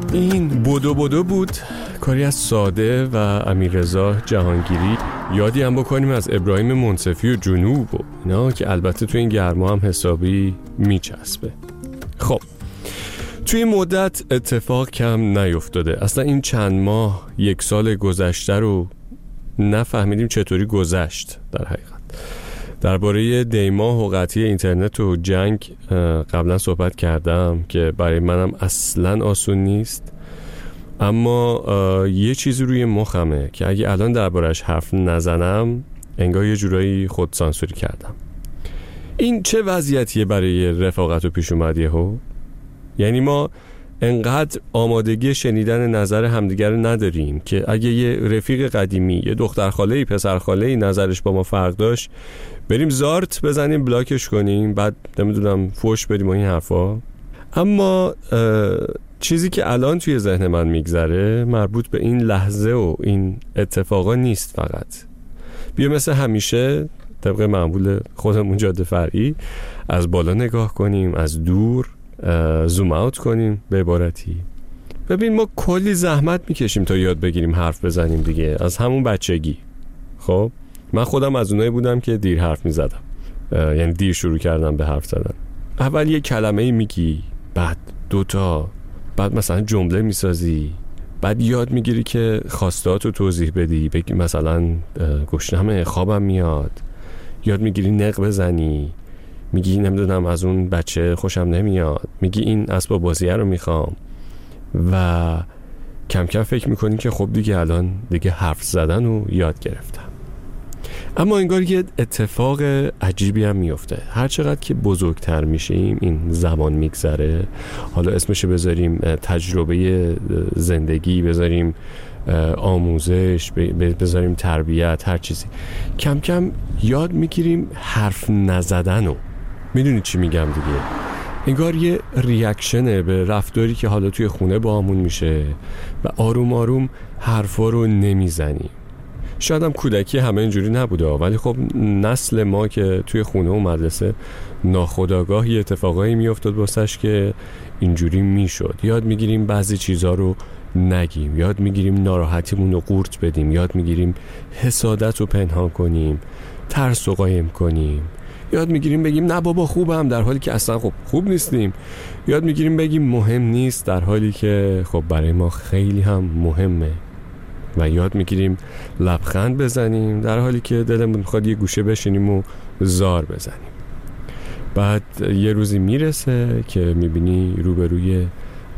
این بدو بود، کاری از ساده و امیررضا جهانگیری. یادی هم بکنیم از ابراهیم منصفی و جنوب و اینا که البته توی این گرما هم حسابی میچسبه. خب توی مدت اتفاق کم نیفتاده. اصلا این چند ماه، یک سال گذشته رو نفهمیدیم چطوری گذشت. در حقیقت درباره دیما و قطعی اینترنت و جنگ قبلا صحبت کردم که برای منم اصلا آسون نیست، اما یه چیزی روی مخمه که اگه الان دربارش حرف نزنم انگار یه جورایی خود سانسوری کردم. این چه وضعیتیه برای رفاقت و پیش اومدیه ها؟ یعنی ما انقدر آمادگی شنیدن نظر همدیگر نداریم که اگه یه رفیق قدیمی، یه دختر خاله‌ای، پسر خاله‌ای نظرش با ما فرق داشت، بریم زارت بزنیم، بلاکش کنیم، بعد نمیدونم فوش بدیم و این حرفا. اما چیزی که الان توی ذهن من میگذره مربوط به این لحظه و این اتفاقا نیست. فقط بیا مثل همیشه طبق معمول خودمون جاده فرعی از بالا نگاه کنیم، از دور زوم اوت کنیم. به عبارتی ببین ما کلی زحمت میکشیم تا یاد بگیریم حرف بزنیم دیگه، از همون بچگی. خب من خودم از اونایی بودم که دیر حرف میزدم، یعنی دیر شروع کردم به حرف زدن. اول یه کلمه میگی، بعد دوتا، بعد مثلا جمله میسازی، بعد یاد میگیری که خواستهاتو توضیح بدی، بگی مثلا گشنمه، خوابم میاد. یاد میگیری نق بزنی، میگی نمیدونم از اون بچه خوشم نمیاد، میگی این اسباب بازیه رو میخوام، و کم کم فکر میکنی که خب دیگه الان دیگه حرف زدن رو یاد گرفتم. اما انگار یه اتفاق عجیبی هم میفته. هر چقدر که بزرگتر میشیم این زمان میگذره، حالا اسمشو بذاریم تجربه زندگی، بذاریم آموزش، بذاریم تربیت، هر چیزی، کم کم یاد میگیریم حرف نزدن رو. میدونی چی میگم دیگه؟ انگار یه ریاکشنه به رفتاری که حالا توی خونه با همون میشه و آروم آروم حرفا رو نمیزنیم. شاید هم کودکی همه اینجوری نبوده، ولی خب نسل ما که توی خونه و مدرسه ناخودآگاه یه اتفاقایی میافتاد واسش که اینجوری میشد. یاد میگیریم بعضی چیزا رو نگیم، یاد میگیریم ناراحتیمون رو قورت بدیم، یاد میگیریم حسادت رو پنهان کنیم، ترس رو قایم کنیم، یاد میگیریم بگیم نه بابا خوبم در حالی که اصلا خب خوب نیستیم، یاد میگیریم بگیم مهم نیست در حالی که خب برای ما خیلی هم مهمه، و یاد میگیریم لبخند بزنیم در حالی که دلمون میخواد یه گوشه بشینیم و زار بزنیم. بعد یه روزی میرسه که میبینی روبروی